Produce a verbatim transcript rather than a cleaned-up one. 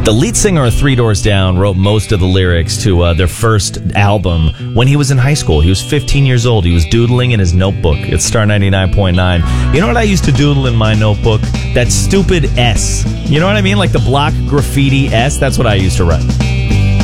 The lead singer of Three Doors Down wrote most of the lyrics to uh, their first album when he was in high school. He was fifteen years old. He was doodling in his notebook. It's Star ninety-nine point nine. You know what I used to doodle in my notebook? That stupid S. You know what I mean? Like the block graffiti S. That's what I used to write.